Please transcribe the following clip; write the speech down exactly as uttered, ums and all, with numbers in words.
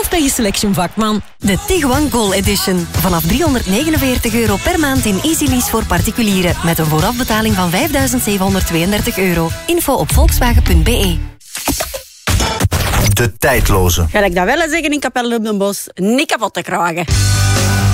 bij je Selection vakman. De Tiguan Goal Edition. Vanaf driehonderdnegenenveertig euro per maand in Easy Lease voor particulieren. Met een voorafbetaling van vijfduizend zevenhonderdtweeëndertig euro. Info op volkswagen punt b e. De tijdloze. Ga ik dat wel eens zeggen in Capelle op den Bos? Niet kapot te kragen.